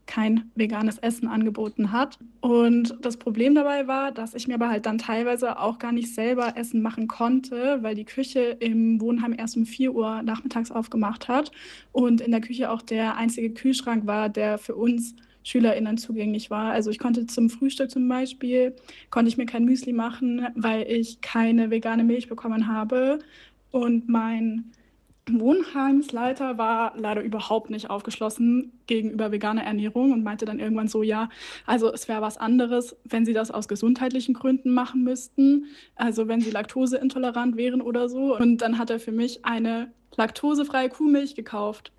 kein veganes Essen angeboten hat. Und das Problem dabei war, dass ich mir aber halt dann teilweise auch gar nicht selber Essen machen konnte, weil die Küche im Wohnheim erst um 4 Uhr nachmittags aufgemacht hat und in der Küche auch der einzige Kühlschrank war, der für uns SchülerInnen zugänglich war. Also ich konnte zum Frühstück zum Beispiel, konnte ich mir kein Müsli machen, weil ich keine vegane Milch bekommen habe. Und mein Wohnheimsleiter war leider überhaupt nicht aufgeschlossen gegenüber veganer Ernährung und meinte dann irgendwann so, ja, also es wäre was anderes, wenn sie das aus gesundheitlichen Gründen machen müssten, also wenn sie laktoseintolerant wären oder so. Und dann hat er für mich eine laktosefreie Kuhmilch gekauft.